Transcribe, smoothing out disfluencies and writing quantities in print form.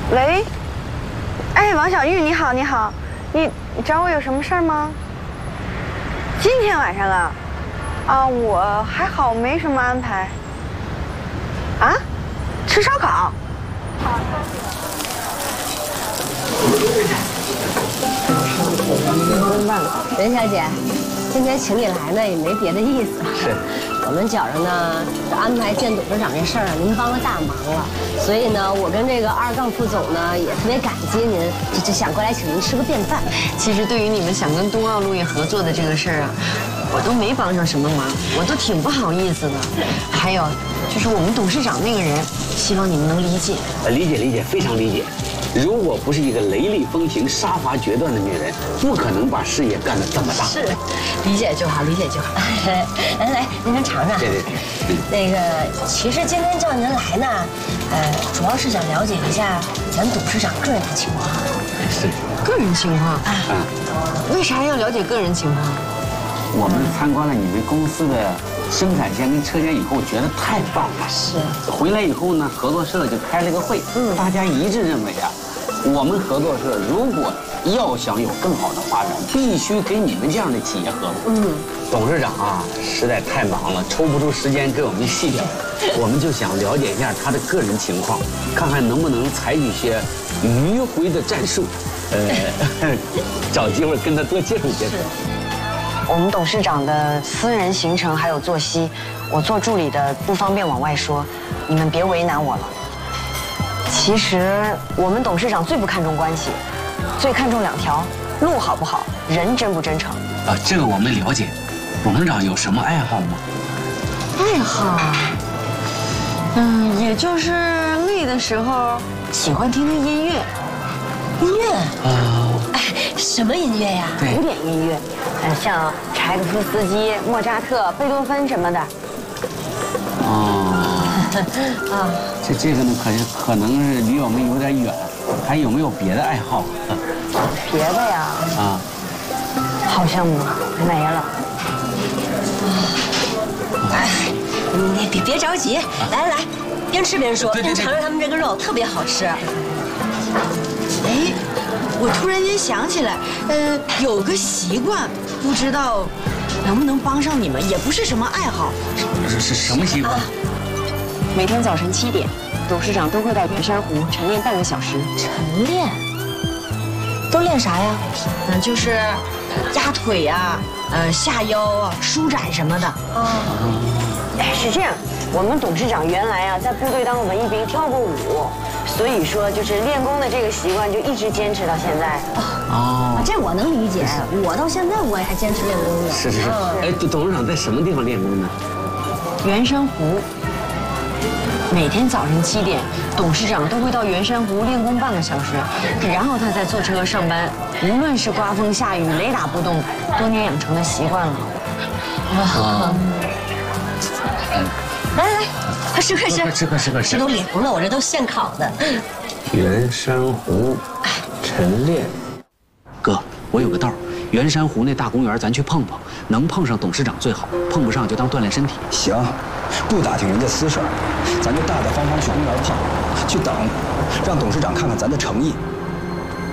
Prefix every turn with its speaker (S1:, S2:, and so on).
S1: 喂，哎，王小玉，你好，你好，你找我有什么事儿吗？今天晚上啊？啊，我还好，没什么安排。啊？吃烧烤？
S2: 任小姐，今天请你来呢，也没别的意思。
S3: 是，
S2: 我们觉着呢，这安排见董事长这事儿，您帮了大忙了。所以呢，我跟这个2杠副总呢，也特别感激您，就想过来请您吃个便饭。
S1: 其实对于你们想跟冬奥路业合作的这个事儿啊，我都没帮上什么忙，我都挺不好意思的。还有，就是我们董事长那个人，希望你们能理解。
S3: 理解，非常理解。如果不是一个雷厉风行、杀伐决断的女人，不可能把事业干得这么大。
S2: 是，理解就好，理解就好。来，您先尝尝。
S3: 对。
S2: 那个，其实今天叫您来呢，主要是想了解一下咱董事长个人的情况。
S3: 是，
S1: 个人情况啊？为啥要了解个人情况？
S3: 我们参观了你们公司的生产线跟车间以后，觉得太棒了。
S2: 是。
S3: 回来以后呢，合作社就开了个会，大家一致认为啊，我们合作社如果要想有更好的发展，必须跟你们这样的企业合作。董事长啊，实在太忙了，抽不出时间给我们细聊。我们就想了解一下他的个人情况，看看能不能采取一些迂回的战术，找机会跟他多接触接触。
S1: 我们董事长的私人行程还有作息，我做助理的不方便往外说，你们别为难我了。其实我们董事长最不看重关系，最看重2条：路好不好，人真不真诚。
S3: 啊，这个我们了解。董事长有什么爱好吗？
S1: 爱好，也就是累的时候喜欢听听音乐。
S2: 音乐啊？什么音乐呀？
S1: 古典音乐，像柴可夫斯基、莫扎特、贝多芬什么的。
S3: 这个呢，可能是离我们有点远，还有没有别的爱好？
S1: 别的呀？好像没了。
S2: 你别着急，来，边吃边说，您尝尝他们这个肉特别好吃。
S4: 哎，我突然间想起来，有个习惯，不知道能不能帮上你们，也不是什么爱好。
S3: 是什么习惯？
S1: 每天早晨7点，董事长都会到圆山湖晨练半个小时。
S2: 晨练？都练啥呀？
S4: 就是压腿呀，下腰啊，舒展什么的。
S1: 是这样，我们董事长原来啊在部队当文艺兵，跳过舞，所以说就是练功的这个习惯就一直坚持到现在。
S2: 这我能理解，我到现在我也还坚持练功呢。
S3: 是。哎，董事长在什么地方练功呢？
S1: 圆山湖。每天早晨7点，董事长都会到圆山湖练功半个小时，然后他再坐车上班。无论是刮风下雨，雷打不动，多年养成的习惯了。来，快吃！
S2: 这都凉了，我这都现烤的。
S3: 圆山湖晨练。哥，我有个道儿，圆山湖那大公园咱去碰碰，能碰上董事长最好，碰不上就当锻炼身体。
S5: 行，不打听人家私事儿，咱就大大方方去公园碰，去等，让董事长看看咱的诚意。